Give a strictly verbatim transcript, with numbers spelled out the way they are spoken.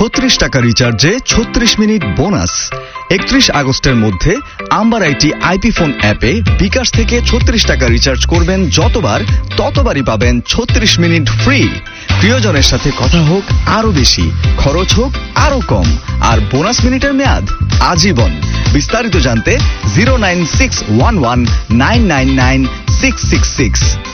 ছত্রিশ টাকা রিচার্জে ছত্রিশ মিনিট বোনাস। একত্রিশ আগস্টের মধ্যে আম্বার আইটি আইপি ফোন অ্যাপে বিকাশ থেকে ছত্রিশ টাকা রিচার্জ করবেন যতবার, ততবারই পাবেন ছত্রিশ মিনিট ফ্রি। প্রিয়জনের সাথে কথা হোক আরো বেশি, খরচ হোক আরো কম, আর বোনাস মিনিটের মেয়াদ আজীবন। বিস্তারিত জানতে zero nine six one one nine nine nine six six six.